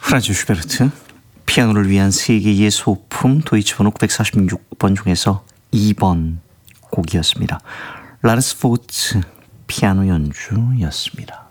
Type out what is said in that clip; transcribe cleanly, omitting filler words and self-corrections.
프란츠 슈베르트 피아노를 위한 세계의 소품 도이치번호 946번 중에서 2번 곡이었습니다. 라르스 포츠 피아노 연주였습니다.